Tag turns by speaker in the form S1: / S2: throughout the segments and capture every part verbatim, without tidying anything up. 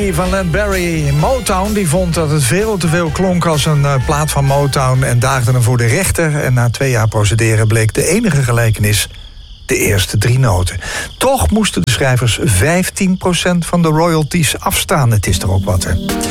S1: Baby van Len Barry. Motown die vond dat het veel te veel klonk als een uh, plaat van Motown en daagde hem voor de rechter. En na twee jaar procederen bleek de enige gelijkenis de eerste drie noten. Toch moesten de schrijvers vijftien procent van de royalties afstaan. Het is toch ook wat, hè?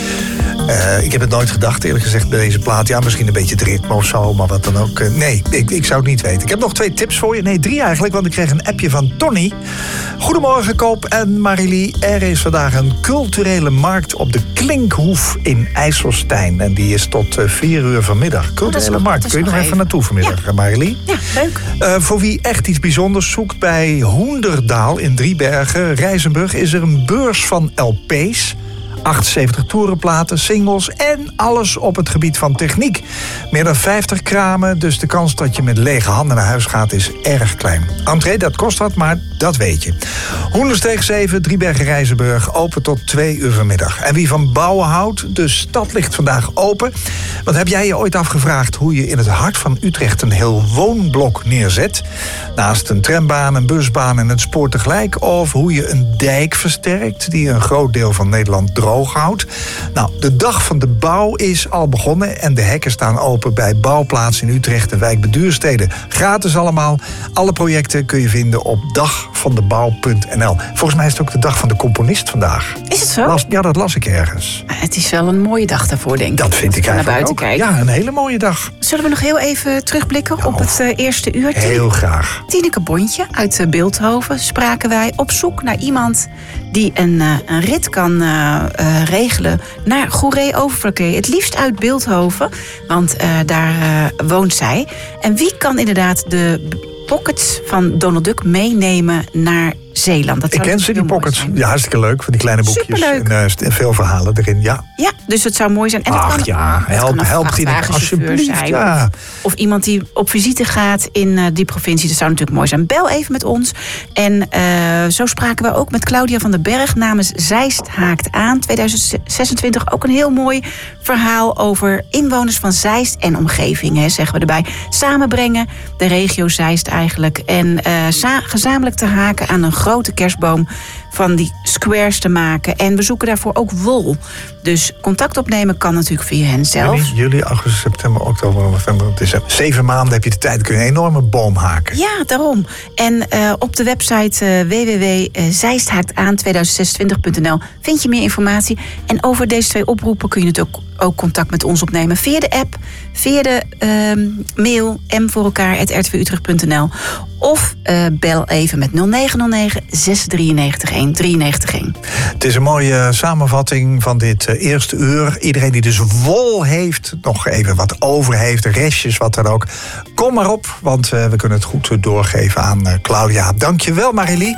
S1: Uh, ik heb het nooit gedacht, eerlijk gezegd, bij deze plaat. Ja, misschien een beetje het ritme of zo, maar wat dan ook. Uh, nee, ik, ik zou het niet weten. Ik heb nog twee tips voor je. Nee, drie eigenlijk, want ik kreeg een appje van Tony. Goedemorgen, Koop en Marilie. Er is vandaag een culturele markt op de Klinkhoef in IJsselstein. En die is tot uh, vier uur vanmiddag. Culturele
S2: oh,
S1: markt. Kun je nog even, even naartoe vanmiddag,
S2: ja.
S1: Marilie?
S2: Ja, leuk.
S1: Uh, voor wie echt iets bijzonders zoekt, bij Hoenderdaal in Driebergen, Rijzenburg, is er een beurs van L P's. achtenzeventig toerenplaten, singles en alles op het gebied van techniek. Meer dan vijftig kramen, dus de kans dat je met lege handen naar huis gaat is erg klein. Entree, dat kost wat, maar dat weet je. Hoendersteeg zeven, Driebergen, Rijzenburg, open tot twee uur vanmiddag. En wie van bouwen houdt, de stad ligt vandaag open. Want heb jij je ooit afgevraagd hoe je in het hart van Utrecht een heel woonblok neerzet? Naast een trambaan, een busbaan en het spoor tegelijk? Of hoe je een dijk versterkt die een groot deel van Nederland droog houdt? Nou, de dag van de bouw is al begonnen en de hekken staan open bij Bouwplaats in Utrecht en Wijk Beduurstede. Gratis allemaal. Alle projecten kun je vinden op dag van de bouw punt n l. Volgens mij is het ook de dag van de componist vandaag.
S2: Is het zo?
S1: Las, ja, dat las ik ergens.
S2: Het is wel een mooie dag daarvoor, denk ik.
S1: Dat vind ik
S2: naar
S1: eigenlijk
S2: buiten
S1: ook.
S2: Kijken.
S1: Ja, een hele mooie dag.
S2: Zullen we nog heel even terugblikken
S1: Ja,
S2: op het uh, eerste uur?
S1: Heel graag.
S2: Tineke Bontje uit uh, Bilthoven spraken wij op zoek naar iemand die een, uh, een rit kan uh, uh, regelen naar Goeree-Overflakkee. Het liefst uit Bilthoven, want uh, daar uh, woont zij. En wie kan inderdaad de pockets van Donald Duck meenemen naar Zeeland? Dat
S1: ik ken ze, die pockets. Ja, hartstikke leuk. Van die kleine boekjes. En, uh, en veel verhalen erin, ja.
S2: Ja, dus het zou mooi zijn. En dat
S1: Ach
S2: kan,
S1: ja, help, help Tineke, alsjeblieft. Zijn, ja.
S2: Of, of iemand die op visite gaat in uh, die provincie. Dat zou natuurlijk mooi zijn. Bel even met ons. En uh, zo spraken we ook met Claudia van den Berg namens Zeist Haakt Aan tweeduizend zesentwintig. Ook een heel mooi verhaal over inwoners van Zeist en omgeving, hè, zeggen we erbij. Samenbrengen, de regio Zeist eigenlijk. En uh, za- gezamenlijk te haken aan een grote kerstboom van die squares te maken. En we zoeken daarvoor ook wol. Dus contact opnemen kan natuurlijk via hen zelf.
S1: Juli, juli, augustus, september, oktober, november, december. Zeven maanden heb je de tijd. Kun je een enorme boom haken.
S2: Ja, daarom. En uh, op de website uh, w w w punt zeist haakt aan tweeduizend zesentwintig punt n l vind je meer informatie. En over deze twee oproepen kun je natuurlijk ook, ook contact met ons opnemen. Via de app, via de uh, mail m voor elkaar at r t v utrecht punt n l. Of uh, bel even met nul negen nul negen zes drie negen een drie negen een.
S1: Het is een mooie samenvatting van dit uh, eerste uur. Iedereen die dus wol heeft, nog even wat over heeft, restjes, wat dan ook. Kom maar op, want uh, we kunnen het goed doorgeven aan uh, Claudia. Dankjewel, Marilie.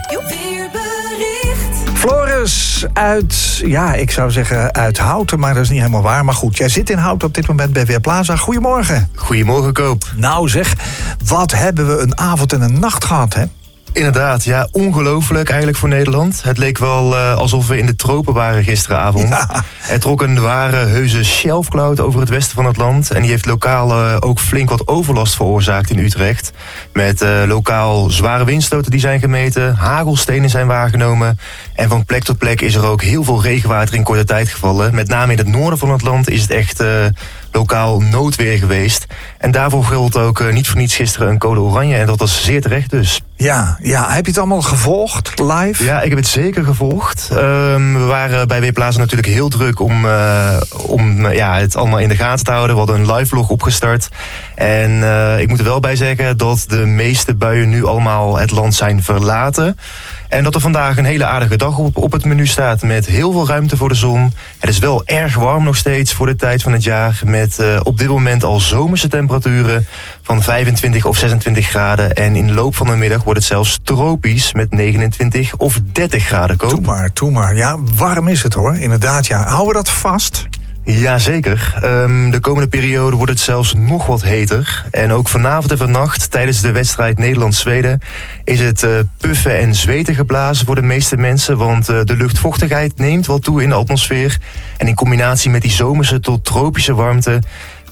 S1: Floris uit, ja, ik zou zeggen uit Houten, maar dat is niet helemaal waar. Maar goed, jij zit in Houten op dit moment bij Weerplaza. Goedemorgen.
S3: Goedemorgen, Koop.
S1: Nou zeg, wat hebben we een avond en een nacht gehad, hè?
S3: Inderdaad, ja, ongelooflijk eigenlijk voor Nederland. Het leek wel uh, alsof we in de tropen waren gisteravond. Ja. Er trok een ware heuse shelfcloud over het westen van het land. En die heeft lokaal uh, ook flink wat overlast veroorzaakt in Utrecht. Met uh, lokaal zware windstoten die zijn gemeten, hagelstenen zijn waargenomen. En van plek tot plek is er ook heel veel regenwater in korte tijd gevallen. Met name in het noorden van het land is het echt uh, lokaal noodweer geweest. En daarvoor geldt ook uh, niet voor niets gisteren een code oranje. En dat was zeer terecht dus.
S1: Ja, ja, heb je het allemaal gevolgd, live?
S3: Ja, ik heb het zeker gevolgd. Um, we waren bij Weerplaza natuurlijk heel druk om, uh, om uh, ja, het allemaal in de gaten te houden. We hadden een live vlog opgestart. En uh, ik moet er wel bij zeggen dat de meeste buien nu allemaal het land zijn verlaten. En dat er vandaag een hele aardige dag op, op het menu staat met heel veel ruimte voor de zon. Het is wel erg warm nog steeds voor de tijd van het jaar. Met uh, op dit moment al zomerse temperaturen van vijfentwintig of zesentwintig graden. En in de loop van de middag wordt het zelfs tropisch met negenentwintig of dertig graden. Koop.
S1: Doe maar, doe maar. Ja, warm is het hoor. Inderdaad, ja. Houden we dat vast?
S3: Jazeker. Um, de komende periode wordt het zelfs nog wat heter. En ook vanavond en vannacht tijdens de wedstrijd Nederland-Zweden is het uh, puffen en zweten geblazen voor de meeste mensen. Want uh, de luchtvochtigheid neemt wel toe in de atmosfeer. En in combinatie met die zomerse tot tropische warmte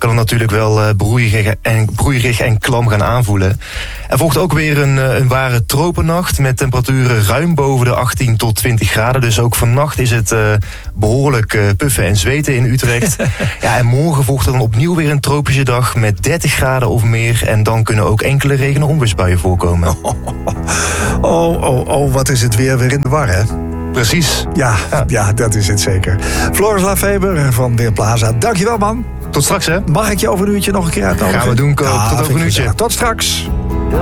S3: kan het natuurlijk wel uh, broeierig, en, broeierig en klam gaan aanvoelen. Er volgt ook weer een, een ware tropennacht met temperaturen ruim boven de achttien tot twintig graden. Dus ook vannacht is het uh, behoorlijk uh, puffen en zweten in Utrecht. Ja, en morgen volgt er dan opnieuw weer een tropische dag met dertig graden of meer. En dan kunnen ook enkele regen- en onweersbuien voorkomen.
S1: Oh, oh, oh, oh, wat is het weer weer in de war, hè?
S3: Precies.
S1: Ja, ja. ja, dat is het zeker. Floris Lafeber van Weerplaza, dankjewel man.
S3: Tot straks, hè?
S1: Mag ik je over een uurtje nog een keer uitnodigen?
S3: Gaan we doen, Koop.
S1: Ja,
S3: tot over een uurtje.
S1: Tot straks.